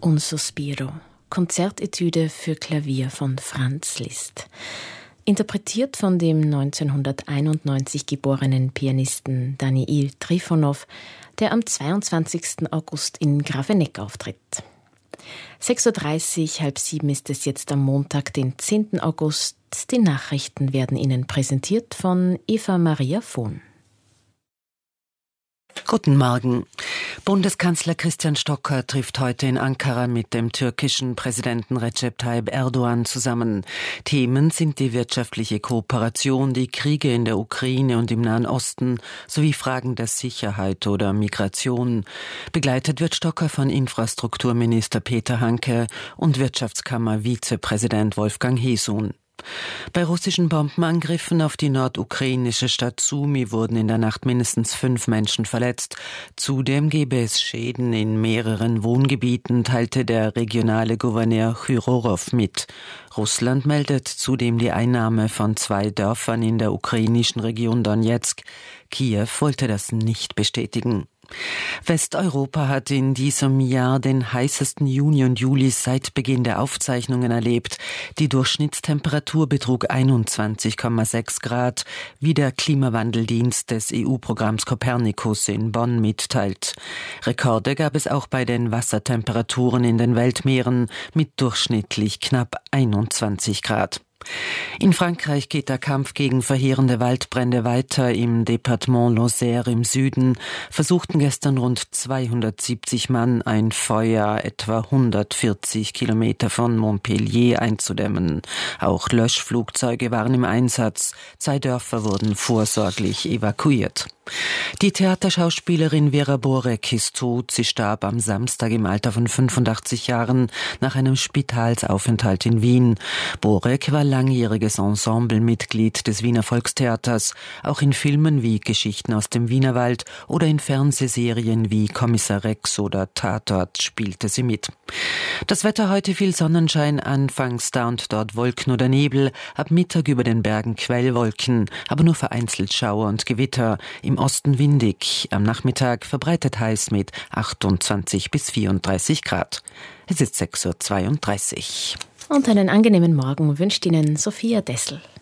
Un Sospiro, Konzertetüde für Klavier von Franz Liszt. Interpretiert von dem 1991 geborenen Pianisten Daniil Trifonov, der am 22. August in Grafeneck auftritt. 6.30 Uhr, 6:30 ist es jetzt am Montag, den 10. August. Die Nachrichten werden Ihnen präsentiert von Eva Maria Vohn. Guten Morgen. Bundeskanzler Christian Stocker trifft heute in Ankara mit dem türkischen Präsidenten Recep Tayyip Erdogan zusammen. Themen sind die wirtschaftliche Kooperation, die Kriege in der Ukraine und im Nahen Osten sowie Fragen der Sicherheit oder Migration. Begleitet wird Stocker von Infrastrukturminister Peter Hanke und Wirtschaftskammer-Vizepräsident Wolfgang Hesun. Bei russischen Bombenangriffen auf die nordukrainische Stadt Sumy wurden in der Nacht mindestens 5 Menschen verletzt. Zudem gebe es Schäden in mehreren Wohngebieten, teilte der regionale Gouverneur Chyrorov mit. Russland meldet zudem die Einnahme von 2 Dörfern in der ukrainischen Region Donezk. Kiew wollte das nicht bestätigen. Westeuropa hat in diesem Jahr den heißesten Juni und Juli seit Beginn der Aufzeichnungen erlebt. Die Durchschnittstemperatur betrug 21,6 Grad, wie der Klimawandeldienst des EU-Programms Copernicus in Bonn mitteilt. Rekorde gab es auch bei den Wassertemperaturen in den Weltmeeren mit durchschnittlich knapp 21 Grad. In Frankreich geht der Kampf gegen verheerende Waldbrände weiter. Im Departement Lozère im Süden versuchten gestern rund 270 Mann ein Feuer etwa 140 Kilometer von Montpellier einzudämmen. Auch Löschflugzeuge waren im Einsatz. 2 Dörfer wurden vorsorglich evakuiert. Die Theaterschauspielerin Vera Borek ist tot. Sie starb am Samstag im Alter von 85 Jahren nach einem Spitalsaufenthalt in Wien. Borek war langjähriges Ensemblemitglied des Wiener Volkstheaters. Auch in Filmen wie Geschichten aus dem Wienerwald oder in Fernsehserien wie Kommissar Rex oder Tatort spielte sie mit. Das Wetter heute: viel Sonnenschein, anfangs da und dort Wolken oder Nebel, ab Mittag über den Bergen Quellwolken, aber nur vereinzelt Schauer und Gewitter. Im Osten windig, am Nachmittag verbreitet heiß mit 28 bis 34 Grad. Es ist 6.32 Uhr. Und einen angenehmen Morgen wünscht Ihnen Sophia Dessel.